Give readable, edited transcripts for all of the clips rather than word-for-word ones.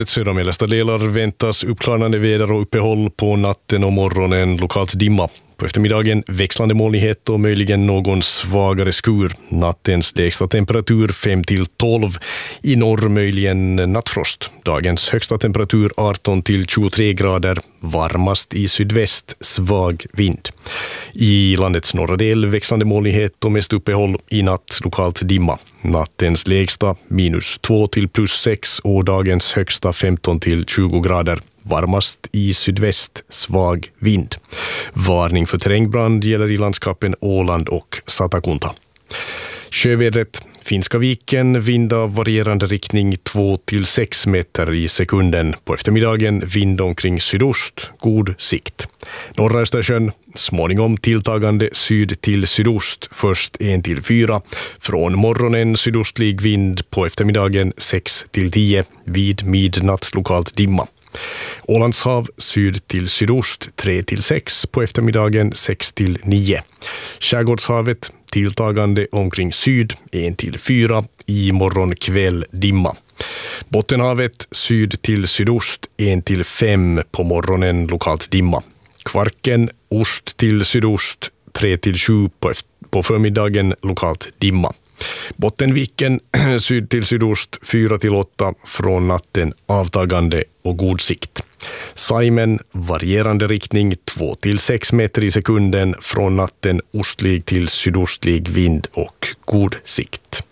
Södra mellersta delar väntas uppklarande väder och uppehåll på natten och morgonen, lokalt dimma. På eftermiddagen växlande molnighet och möjligen någon svagare skur. Nattens lägsta temperatur 5-12. I norr möjligen nattfrost. Dagens högsta temperatur 18-23 grader. Varmast i sydväst, svag vind. I landets norra del växlande molnighet och mest uppehåll. I natt lokalt dimma. Nattens lägsta -2 till +6 och dagens högsta 15-20 grader. Varmast i sydväst, svag vind. Varning för terrängbrand gäller i landskapen Åland och Satakunta. Sjövädret, Finska viken, vind av varierande riktning 2-6 meter i sekunden. På eftermiddagen vind omkring sydost, god sikt. Norra Östersjön, småningom tilltagande syd till sydost, först 1-4. Från morgonen sydostlig vind, på eftermiddagen 6-10, vid midnatt lokalt dimma. Ålandshav syd till sydost 3-6, på eftermiddagen 6-9. Skärgårdshavet tilltagande omkring syd 1-4, i morgon kväll dimma. Bottenhavet syd till sydost 1-5, på morgonen lokalt dimma. Kvarken ost till sydost 3-7, på förmiddagen lokalt dimma. Bottenviken syd till sydost 4-8, från natten avtagande och god sikt. Saimen varierande riktning 2-6 meter i sekunden, från natten ostlig till sydostlig vind och god sikt.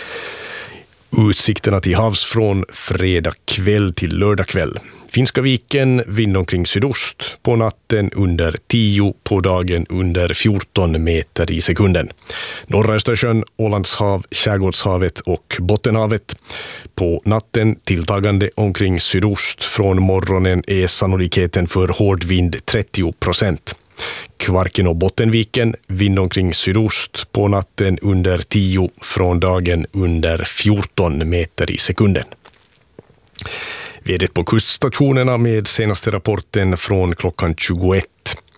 Utsikterna till havs från fredag kväll till lördag kväll. Finska viken vind omkring sydost, på natten under 10, på dagen under 14 meter i sekunden. Norra Östersjön, Ålandshav, Skärgårdshavet och Bottenhavet. På natten tilltagande omkring sydost, från morgonen är sannolikheten för hård vind 30%. Kvarken och Bottenviken vind omkring sydost, på natten under 10, från dagen under 14 meter i sekunden. Vädret på kuststationerna med senaste rapporten från klockan 21.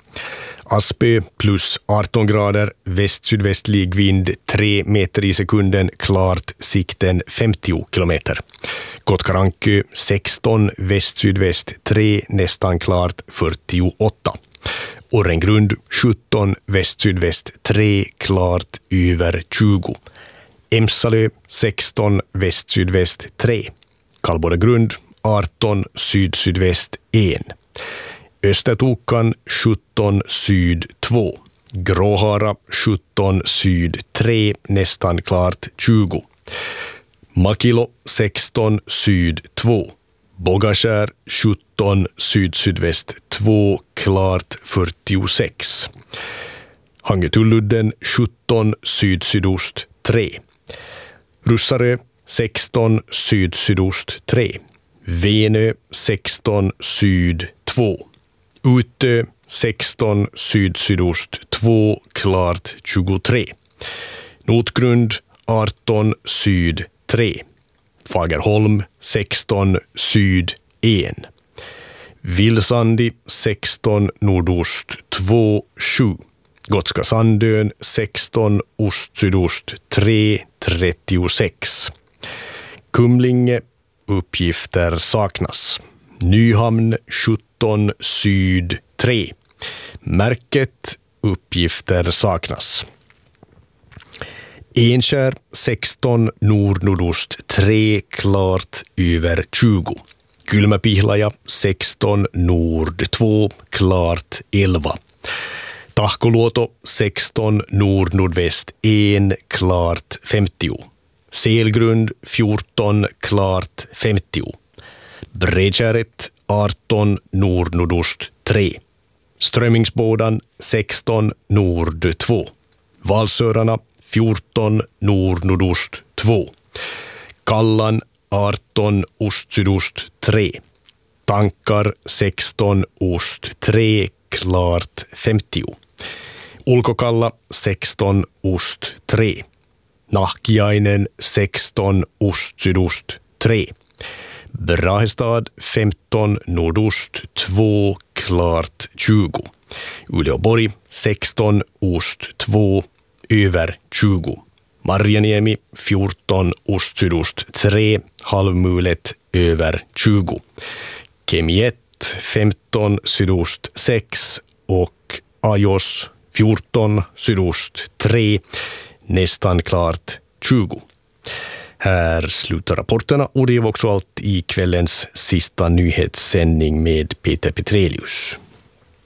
Aspö plus 18 grader, väst-sydvästlig vind 3 meter i sekunden, klart, sikten 50 kilometer. Kotkarankö 16, väst-sydväst 3, nästan klart, 48. Orrengrund 17, väst-sydväst 3, klart, över 20. Emsalö 16, väst-sydväst 3. Kallborregrund 18, syd-sydväst 1. Östertokan 17, syd 2. Gråhara 17, syd 3, nästan klart 20. Makilo 16, syd 2. Bogaskär 17, syd-sydväst 2, klart 46. Hangetulludden 17, syd-sydost 3. Russarö 16, syd-sydost 3. Venö 16, syd 2. Utö 16, syd-sydost 2, klart 23. Notgrund 18, syd 3. Fagerholm 16, syd 1. Vilsandi 16, nordost 2, 7. Gotska Sandön 16, ost-sydost 3, 36. Kumlinge uppgifter saknas. Nyhamn 17, syd 3. Märket uppgifter saknas. Enskär 16, nord-nordost 3, klart, över 20. Kylmäpihlaja 16, nord 2, klart, 11. Tahkoluoto 16, nord-nordväst 1, klart, 50. Selgrund 14, klart, 50. Bredkäret 18, nord-nordost 3. Strömmingsbådan 16, nord 2. Valsörarna 14, nord-nordost 2. Kallan 18, ost-sydost 3. Tankar 16, ost 3, klart 50. Ulkokalla 16, ost 3. Nahkiainen 16, ost-sydost 3. Brahestad 15, nordost 2, klart 20. Uleåborg 16, ost 2, över 20. Marjaniemi 14, ost-sydost 3, halvmulet över 20. Kemi 1, 15, sydost 6 och Ajos 14, sydost 3, nästan klart 20. Här slutar rapporterna och det var också allt i kvällens sista nyhetssändning med Peter Petrelius.